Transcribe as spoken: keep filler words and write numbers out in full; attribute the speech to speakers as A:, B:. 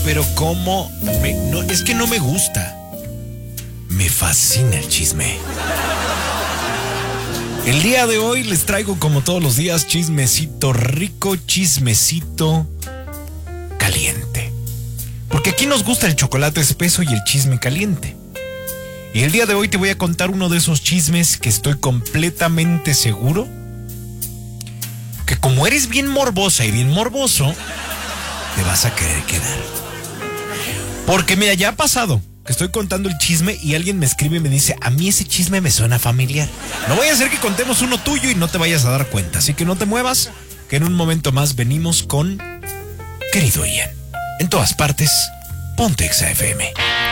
A: pero cómo me, no, es que no me gusta. Me fascina el chisme. El día de hoy les traigo, como todos los días, chismecito rico, chismecito caliente. Porque aquí nos gusta el chocolate espeso y el chisme caliente. Y el día de hoy te voy a contar uno de esos chismes que estoy completamente seguro que, como eres bien morbosa y bien morboso, te vas a querer quedar. Porque mira, ya ha pasado que estoy contando el chisme y alguien me escribe y me dice: a mí ese chisme me suena familiar. No voy a hacer que contemos uno tuyo y no te vayas a dar cuenta. Así que no te muevas, que en un momento más venimos con Querido Ian. En todas partes, ponte Exa F M.